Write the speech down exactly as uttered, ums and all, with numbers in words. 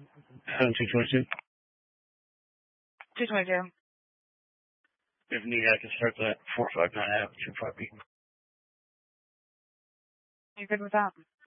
Seven two twenty two. Two twenty two. If need, I can start that four five nine out two five B. You good with that?